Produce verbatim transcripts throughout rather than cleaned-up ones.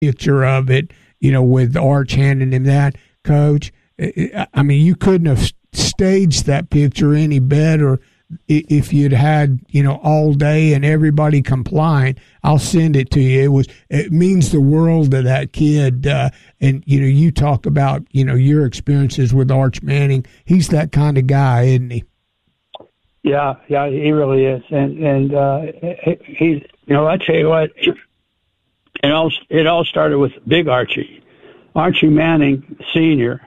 picture of it, you know, with Arch handing him that, Coach. I mean, you couldn't have staged that picture any better if you'd had, you know, all day and everybody complying. I'll send it to you. It was, it means the world to that kid. Uh, and, you know, you talk about, you know, your experiences with Arch Manning. He's that kind of guy, isn't he? Yeah, yeah, he really is. And, and, uh, he's, you know, I tell you what, it all, it all started with Big Archie. Archie Manning Senior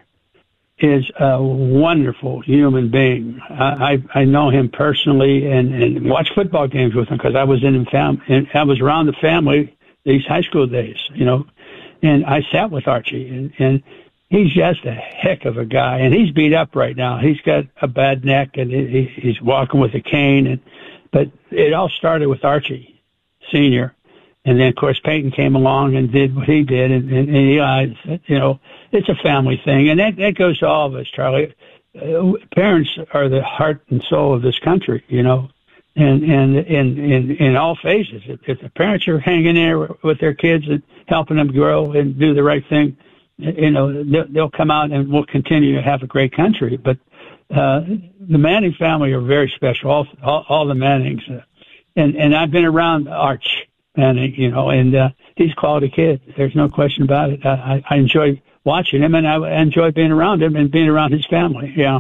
is a wonderful human being. I, I, I know him personally and, and watch football games with him because I was in fam- and I was around the family these high school days, you know, and I sat with Archie and, and he's just a heck of a guy, and he's beat up right now. He's got a bad neck, and he, he's walking with a cane. And but it all started with Archie Senior, and then of course Peyton came along and did what he did, and, and, and Eli. You know, it's a family thing, and that that goes to all of us, Charlie. Uh, parents are the heart and soul of this country, you know, and and in in in all phases. If, if the parents are hanging there with their kids and helping them grow and do the right thing, you know, they'll, they'll come out and we'll continue to have a great country. But uh, the Manning family are very special, all, all, all the Mannings. Uh, and, and I've been around Arch Manning, you know, and uh, he's a quality kid. There's no question about it. I, I enjoy watching him, and I enjoy being around him and being around his family, yeah.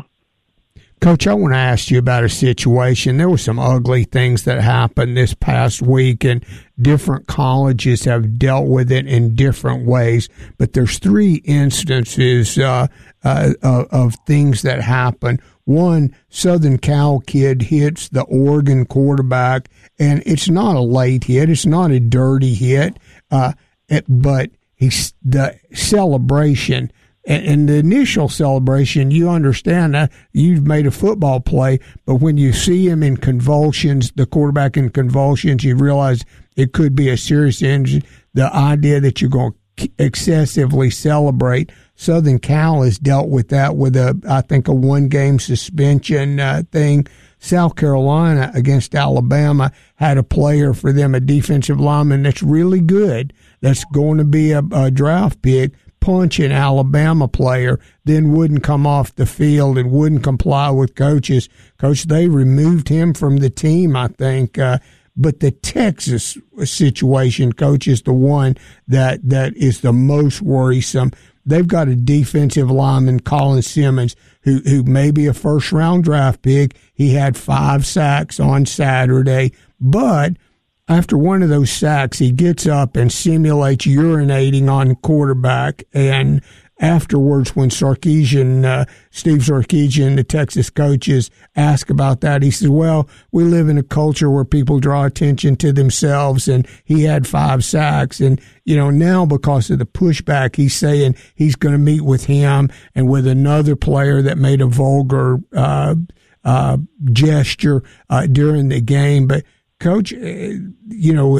Coach, I want to ask you about a situation. There were some ugly things that happened this past week, and different colleges have dealt with it in different ways. But there's three instances uh, uh, of things that happen. One, Southern Cal kid hits the Oregon quarterback, and it's not a late hit. It's not a dirty hit, uh, it, but he's the celebration. And the initial celebration, you understand that you've made a football play, but when you see him in convulsions, the quarterback in convulsions, you realize it could be a serious injury. The idea that you're going to excessively celebrate. Southern Cal has dealt with that with a, I think, a one-game suspension uh, thing. South Carolina against Alabama had a player for them, a defensive lineman that's really good, that's going to be a, a draft pick, punch an Alabama player, then wouldn't come off the field and wouldn't comply with coaches. Coach, they removed him from the team, I think. Uh, but the Texas situation, Coach, is the one that, that is the most worrisome. They've got a defensive lineman, Colin Simmons, who, who may be a first-round draft pick. He had five sacks on Saturday, but after one of those sacks, he gets up and simulates urinating on quarterback. And afterwards, when Sarkisian, uh, Steve Sarkisian, the Texas coaches, ask about that, he says, well, we live in a culture where people draw attention to themselves, and he had five sacks. And, you know, now because of the pushback, he's saying he's going to meet with him and with another player that made a vulgar uh, uh, gesture uh, during the game. But Coach, you know,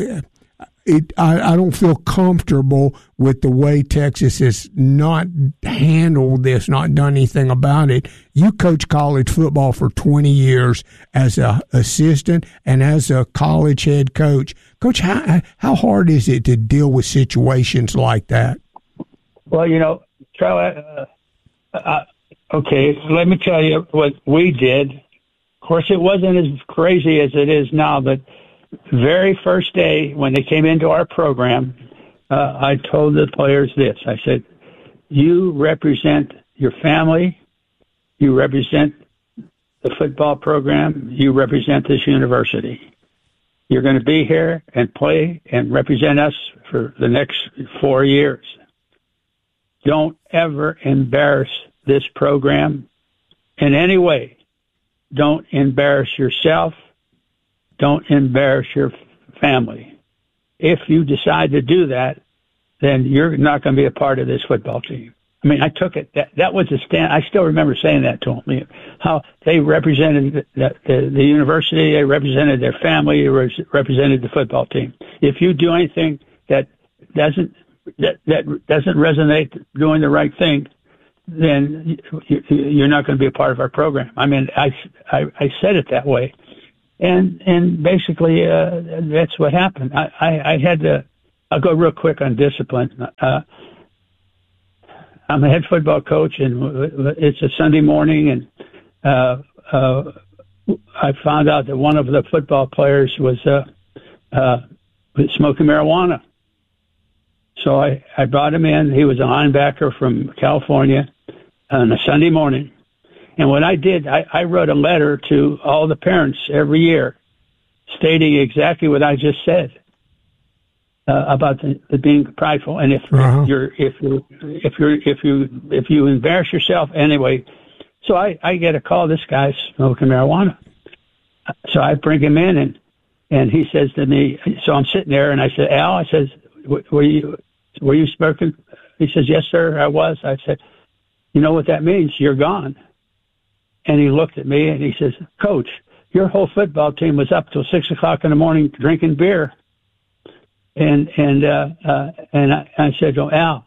it, I, I don't feel comfortable with the way Texas has not handled this, not done anything about it. You coach college football for twenty years as an assistant and as a college head coach. Coach, how, how hard is it to deal with situations like that? Well, you know, Charlie, uh, uh, okay, let me tell you what we did. Of course, it wasn't as crazy as it is now, but very first day when they came into our program, uh, I told the players this. I said, you represent your family, you represent the football program, you represent this university. You're going to be here and play and represent us for the next four years. Don't ever embarrass this program in any way. Don't embarrass yourself. Don't embarrass your family. If you decide to do that, then you're not going to be a part of this football team. I mean, I took it. That, that was a stand. I still remember saying that to them. How they represented the, the, the university, they represented their family, they represented the football team. If you do anything that doesn't that, that doesn't resonate doing the right thing, then you're not going to be a part of our program. I mean, I, I, I said it that way. And and basically, uh, that's what happened. I, I, I had to I'll go real quick on discipline. Uh, I'm a head football coach, and it's a Sunday morning, and uh, uh, I found out that one of the football players was uh, uh, smoking marijuana. So I, I brought him in. He was a linebacker from California on a Sunday morning. And what I did, I, I wrote a letter to all the parents every year stating exactly what I just said. Uh, about the, the being prideful, and if, uh-huh. if you're if you if you're if you if you embarrass yourself anyway, so I, I get a call. This guy's smoking marijuana, so I bring him in, and and he says to me, so I'm sitting there, and I said, Al, I says, were you were you smoking? He says, yes, sir, I was. I said, you know what that means? You're gone. And he looked at me and he says, Coach, your whole football team was up till six o'clock in the morning drinking beer. And and uh, uh, and I, I said, "Oh, Al,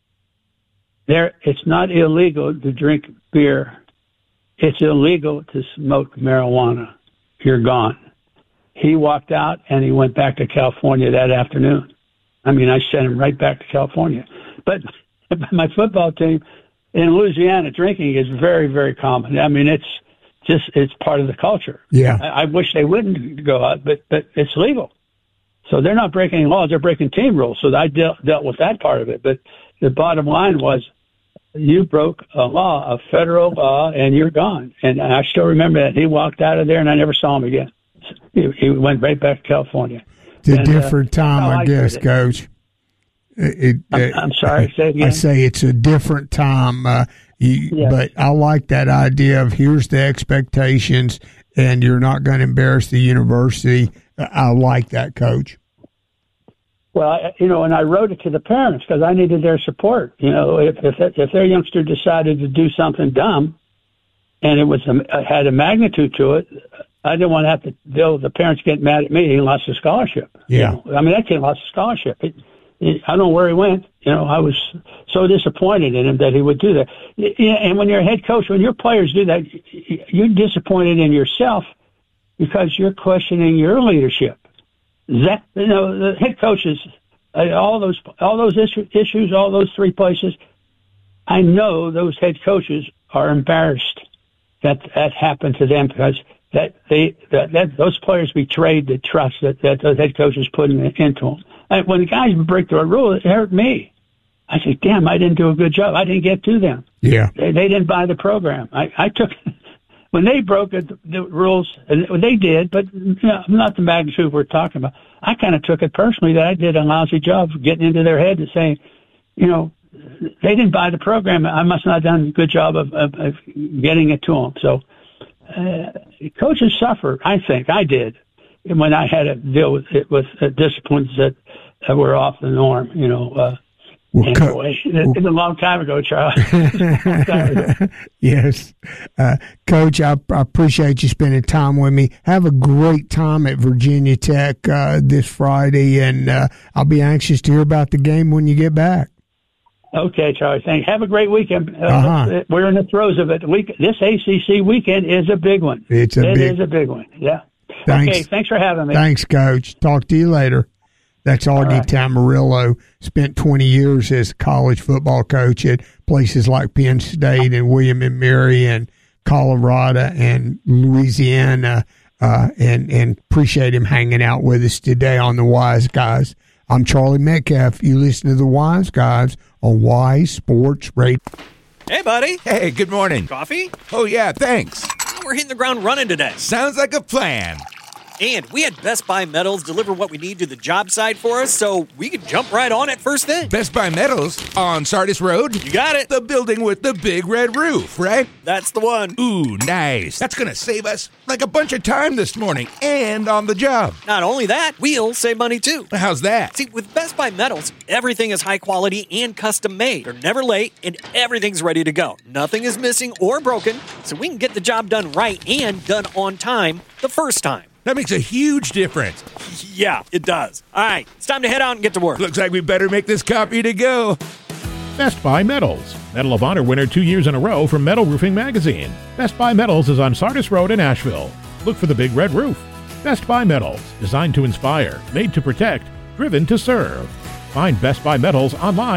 there it's not illegal to drink beer. It's illegal to smoke marijuana. You're gone." He walked out and he went back to California that afternoon. I mean, I sent him right back to California. But my football team in Louisiana, drinking is very, very common. I mean, it's just it's part of the culture. Yeah, I, I wish they wouldn't go out, but but it's legal. So they're not breaking laws; they're breaking team rules. So I dealt dealt with that part of it. But the bottom line was, you broke a law, a federal law, and you're gone. And I still remember that. He walked out of there, and I never saw him again. He, he went right back to California. It's a and, different uh, time, I, I guess, Coach. It, it, I'm, I'm sorry. Say it again. I say it's a different time, uh, you, yes. but I like that idea of here's the expectations, and you're not going to embarrass the university. I like that, Coach. Well, I, you know, and I wrote it to the parents because I needed their support. You know, if if, if their youngster decided to do something dumb, and it was a, had a magnitude to it, I didn't want to have to deal. The parents get mad at me. He lost a scholarship. Yeah, you know? I mean, that kid lost a scholarship. It, it, I don't know where he went. You know, I was so disappointed in him that he would do that. And when you're a head coach, when your players do that, you're disappointed in yourself because you're questioning your leadership. That, you know, the head coaches, uh, all those, all those issue, issues, all those three places. I know those head coaches are embarrassed that that happened to them because that they that, that those players betrayed the trust that that those head coaches put in, into them. And when the guys break the rule, it hurt me. I said, "Damn, I didn't do a good job. I didn't get to them. Yeah, they, they didn't buy the program. I, I took." When they broke it, the rules, and they did, but you know, not the magnitude we're talking about. I kind of took it personally that I did a lousy job of getting into their head and saying, you know, they didn't buy the program. I must not have done a good job of, of, of getting it to them. So uh, coaches suffer, I think. I did when I had to deal with it with uh, disciplines that, that were off the norm, you know. Uh, Well, anyway, co- it's a long time ago, Charles. time ago. Yes. Uh, Coach, I, I appreciate you spending time with me. Have a great time at Virginia Tech uh, this Friday, and uh, I'll be anxious to hear about the game when you get back. Okay, Charlie. Thanks. Have a great weekend. Uh, uh-huh. We're in the throes of it. Week, this A C C weekend is a big one. It's a it big, is a big one, yeah. Thanks. Okay, thanks for having me. Thanks, Coach. Talk to you later. That's Augie right. Tamarillo. Spent twenty years as a college football coach at places like Penn State and William and Mary and Colorado and Louisiana, uh, and, and appreciate him hanging out with us today on The Wise Guys. I'm Charlie Metcalf. You listen to The Wise Guys on Wise Sports Radio. Hey, buddy. Hey, good morning. Coffee? Oh, yeah, thanks. We're hitting the ground running today. Sounds like a plan. And we had Best Buy Metals deliver what we need to the job site for us, so we could jump right on it first thing. Best Buy Metals on Sardis Road? You got it. The building with the big red roof, right? That's the one. Ooh, nice. That's going to save us like a bunch of time this morning and on the job. Not only that, we'll save money too. How's that? See, with Best Buy Metals, everything is high quality and custom made. They're never late and everything's ready to go. Nothing is missing or broken, so we can get the job done right and done on time the first time. That makes a huge difference. Yeah, it does. All right, it's time to head out and get to work. Looks like we better make this copy to go. Best Buy Metals. Medal of Honor winner two years in a row from Metal Roofing Magazine. Best Buy Metals is on Sardis Road in Asheville. Look for the big red roof. Best Buy Metals. Designed to inspire, made to protect, driven to serve. Find Best Buy Metals online